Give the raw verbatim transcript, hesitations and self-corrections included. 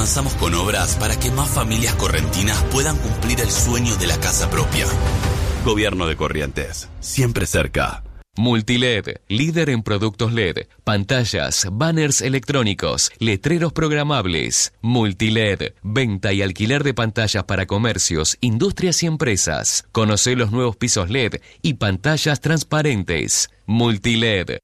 avanzamos con obras para que más familias correntinas puedan cumplir el sueño de la casa propia. Gobierno de Corrientes, siempre cerca. Multiled, líder en productos L E D, pantallas, banners electrónicos, letreros programables. Multiled, venta y alquiler de pantallas para comercios, industrias y empresas. Conocé los nuevos pisos L E D y pantallas transparentes. Multiled,